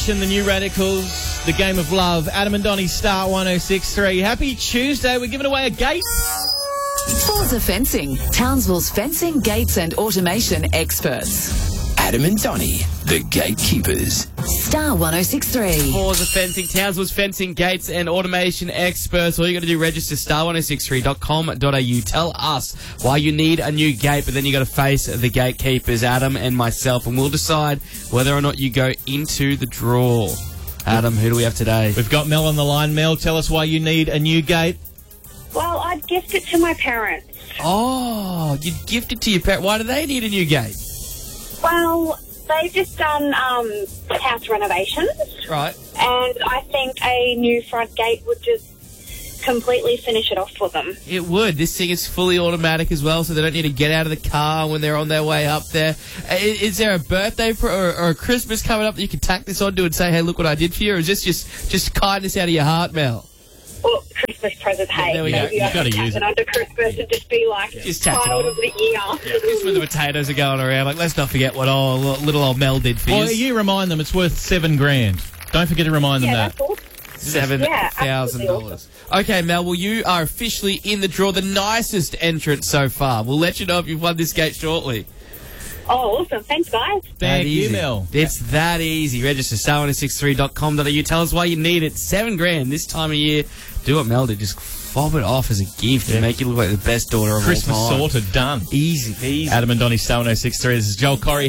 The New Radicals, the game of love. Adam and Donnie, Star 106.3. Happy Tuesday. We're giving away a gate. Forza Fencing, Townsville's fencing, gates and automation experts. Adam and Donnie, the gatekeepers. Star 106.3. Forza Fencing, Townsville's fencing, gates and automation experts. All you got to do, register star1063.com.au. Tell us why you need a new gate, but then you got to face the gatekeepers, Adam and myself, and we'll decide whether or not you go into the draw. Adam, who do we have today? We've got Mel on the line. Mel, tell us why you need a new gate. Well, I'd gift it to my parents. Oh, you'd gift it to your parents. Why do they need a new gate? Well, they've just done house renovations. Right. And I think a new front gate would just completely finish it off for them. It would. This thing is fully automatic as well, so they don't need to get out of the car when they're on their way up there. Is there a birthday or a Christmas coming up that you can tack this onto and say, hey, look what I did for you? Or is this just kindness out of your heart, Mel? Well, Christmas present, hey. There we go. Maybe You've I got to could use tap it. it under Christmas and just be like, Just tack it child on. of the year. Just when the potatoes are going around, like, let's not forget what little old Mel did for Well, you. you remind them it's worth $7,000. Don't forget to remind them Yeah, that. that's awesome. $7,000. Okay, Mel, well, you are officially in the draw, the nicest entrance so far. We'll let you know if you've won this gate shortly. Oh, awesome. Thanks, guys. Thank you, easy. Mel. It's that easy. Register star1063.com.au. Tell us why you need it. $7,000 this time of year. Do what Mel did. Just fob it off as a gift and make you look like the best daughter of Christmas all time. sorted, done. Easy peasy. Adam and Donnie, Star 106.3. This is Joel Corey.